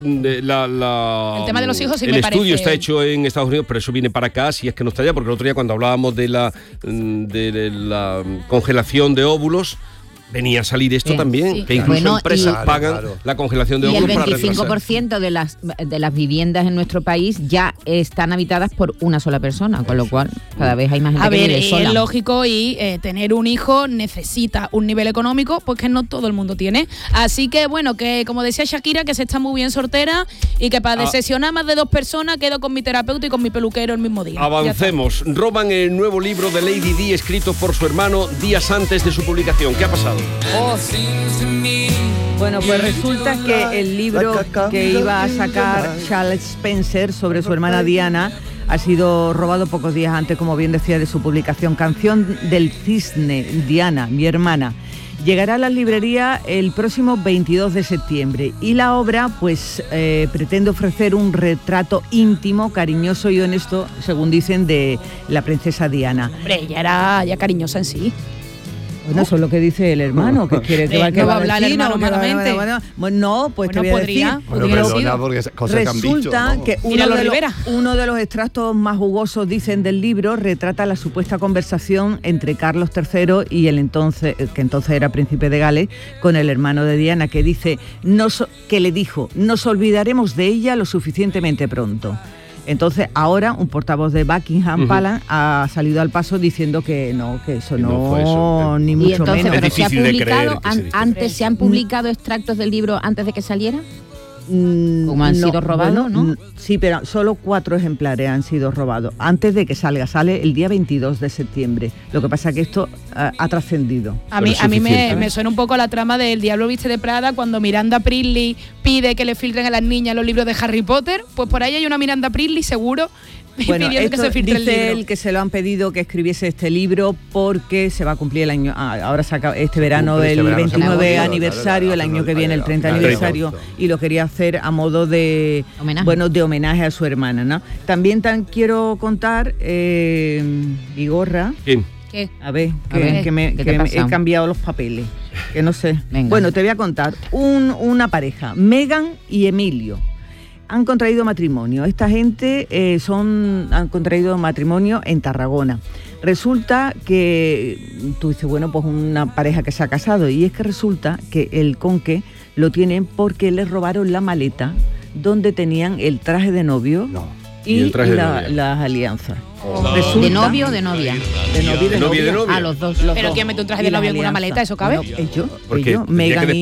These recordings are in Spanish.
El tema de los hijos sí me parece. El estudio está hecho en Estados Unidos, pero eso viene para acá, si es que no está allá, porque el otro día cuando hablábamos de la congelación de óvulos, venía a salir esto también, sí, que incluso empresas pagan la congelación de óvulos para retrasar. Y el 25% de las viviendas en nuestro país ya están habitadas por una sola persona, con lo cual cada vez hay más gente que vive sola. Es lógico, y tener un hijo necesita un nivel económico pues que no todo el mundo tiene. Así que bueno, que como decía Shakira, que se está muy bien soltera y que para desesionar más de 2 personas quedo con mi terapeuta y con mi peluquero el mismo día. Avancemos. Roban el nuevo libro de Lady Di escrito por su hermano días antes de su publicación. ¿Qué ha pasado? Bueno, pues resulta que el libro que iba a sacar Charles Spencer sobre su hermana Diana ha sido robado pocos días antes, como bien decía, de su publicación. Canción del Cisne, Diana, mi hermana. Llegará a las librerías el próximo 22 de septiembre y la obra pues pretende ofrecer un retrato íntimo, cariñoso y honesto, según dicen, de la princesa Diana. Hombre, ella era ya cariñosa en sí. Bueno, eso es lo que dice el hermano, que quiere que va a hablar el hermano malamente. No, pues te voy a decir. Perdona, porque cosas resulta que uno de los extractos más jugosos, dicen, del libro retrata la supuesta conversación entre Carlos III y que entonces era príncipe de Gales, con el hermano de Diana, que dice que le dijo: nos olvidaremos de ella lo suficientemente pronto. Entonces ahora un portavoz de Buckingham Palace ha salido al paso diciendo que no, que eso no fue eso, ni mucho entonces, menos. Pero se ha publicado ¿se han publicado extractos del libro antes de que saliera? Como han sido robados, ¿no? Sí, pero solo 4 ejemplares han sido robados antes de que salga. Sale el día 22 de septiembre. Lo que pasa es que esto ha trascendido. A mí me suena un poco la trama del Diablo viste de Prada, cuando Miranda Priestly pide que le filtren a las niñas los libros de Harry Potter. Pues por ahí hay una Miranda Priestly, seguro. Bueno, que se filtre dice él que se lo han pedido que escribiese este libro porque se va a cumplir el año, ahora saca este verano el 29 aniversario, el año que viene el 30 aniversario, y lo quería hacer a modo de homenaje a su hermana, ¿no? También quiero contar, Vigorra. ¿Quién? ¿Qué? A ver, que me he cambiado los papeles, que no sé. Venga. Bueno, te voy a contar una pareja, Meghan y Emilio. Han contraído matrimonio. Esta gente han contraído matrimonio en Tarragona. Resulta que tú dices, bueno, pues una pareja que se ha casado, y es que resulta que el conque lo tienen porque les robaron la maleta donde tenían el traje de novio y las alianzas. ¿De novio o de novia? De novio. A los dos. ¿Pero quién mete un traje de novio en una maleta? ¿Eso cabe? Bueno, ellos, Meghan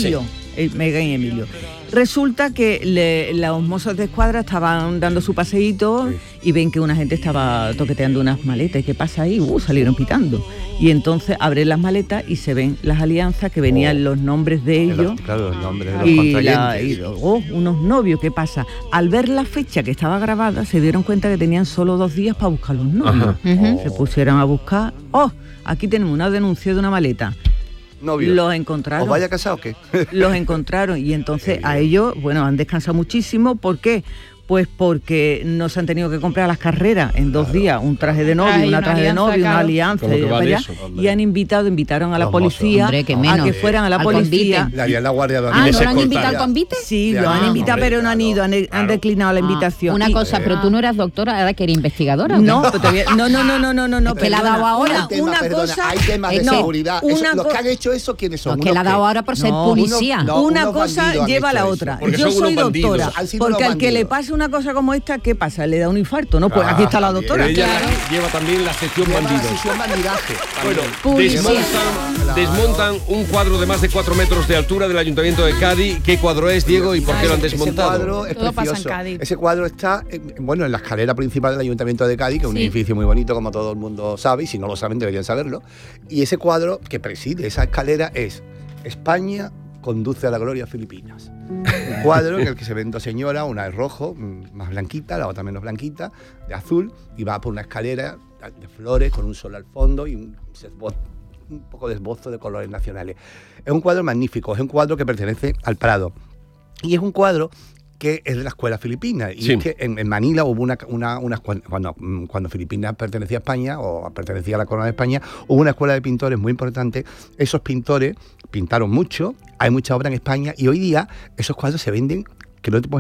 y Emilio. Resulta que los mozos de escuadra estaban dando su paseíto y ven que una gente estaba toqueteando unas maletas. ¿Y qué pasa ahí? Salieron pitando. Y entonces abren las maletas y se ven las alianzas que venían los nombres de ellos. Claro, los nombres de los contrayentes. Unos novios. ¿Qué pasa? Al ver la fecha que estaba grabada, se dieron cuenta que tenían solo 2 días para buscar los novios. Se pusieron a buscar. Aquí tenemos una denuncia de una maleta. Novios. Los encontraron. ¿Os vaya casado o qué? Los encontraron y entonces a ellos, han descansado muchísimo. ¿Por qué? Pues porque no se han tenido que comprar a las carreras en 2 días un traje de novio, una alianza, y invitaron a la policía a que fueran a la policía. Le harían la guardia de ¿no lo han invitado al convite? Sí, lo han invitado, pero no han ido, han declinado la invitación. Una cosa, pero tú no eras doctora, ahora que eres investigadora. No, no. Que la ha dado ahora. Hay temas de seguridad. Los que han hecho eso, ¿quiénes son? Que la ha dado ahora por ser policía. Una cosa lleva a la otra. Yo soy doctora, porque al que le pase una cosa como esta, ¿qué pasa? Le da un infarto, ¿no? Pues aquí está la doctora. Ella lleva también la sección bandidos. Bueno, desmontan un cuadro de más de 4 metros de altura del Ayuntamiento de Cádiz. ¿Qué cuadro es, Diego, y por qué lo han desmontado? Ese cuadro es todo precioso. pasa en Cádiz. Ese cuadro está en la escalera principal del Ayuntamiento de Cádiz, que es un edificio muy bonito, como todo el mundo sabe, y si no lo saben deberían saberlo. Y ese cuadro que preside esa escalera es España conduce a la gloria a Filipinas. Un cuadro en el que se ven 2 señoras, una es rojo, más blanquita, la otra menos blanquita, de azul, y va por una escalera de flores con un sol al fondo y un poco de esbozo de colores nacionales. Es un cuadro magnífico, es un cuadro que pertenece al Prado. Y es un cuadro que es de la escuela filipina. Y es que en Manila hubo cuando Filipinas pertenecía a España, o pertenecía a la corona de España, hubo una escuela de pintores muy importante. Esos pintores pintaron mucho, hay mucha obra en España, y hoy día esos cuadros se venden, que no te puedes